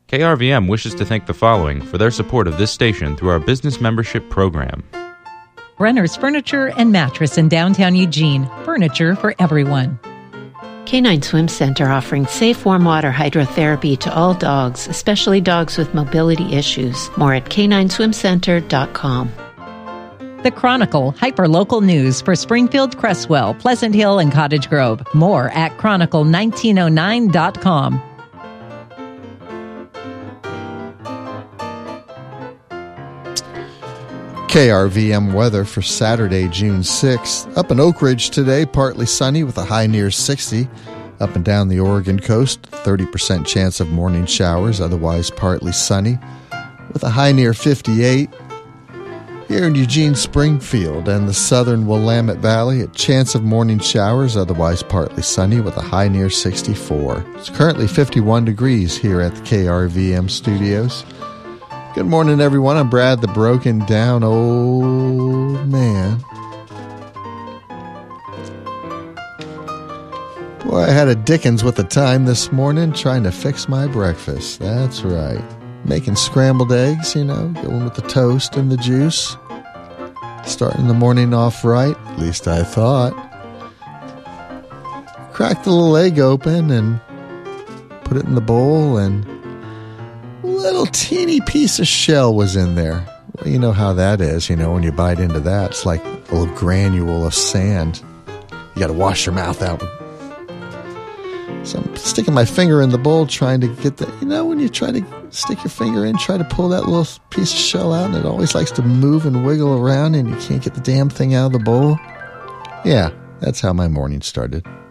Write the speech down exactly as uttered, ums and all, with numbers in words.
K R V M wishes to thank the following for their support of this station through our business membership program. Brenner's Furniture and Mattress in downtown Eugene. Furniture for everyone. Canine Swim Center offering safe warm water hydrotherapy to all dogs, especially dogs with mobility issues. More at canine swim center dot com. The Chronicle, hyper-local news for Springfield, Cresswell, Pleasant Hill, and Cottage Grove. More at chronicle nineteen oh nine dot com. K R V M weather for Saturday, June sixth. Up in Oak Ridge today, partly sunny with a high near sixty. Up and down the Oregon coast, thirty percent chance of morning showers, otherwise partly sunny, with a high near fifty-eight. Here in Eugene, Springfield, and the southern Willamette Valley, a chance of morning showers, otherwise partly sunny, with a high near sixty-four. It's currently fifty-one degrees here at the K R V M studios. Good morning, everyone. I'm Brad, the broken down old man. Boy, I had a Dickens with the time this morning trying to fix my breakfast. That's right. Making scrambled eggs, you know, going with the toast and the juice. Starting the morning off right, at least I thought. Cracked the little egg open and put it in the bowl, and little teeny piece of shell was in there. Well, you know how that is, you know, when you bite into that, it's like a little granule of sand. You got to wash your mouth out. So I'm sticking my finger in the bowl trying to get the, you know, when you try to stick your finger in, try to pull that little piece of shell out, and it always likes to move and wiggle around, and you can't get the damn thing out of the bowl. Yeah, that's how my morning started.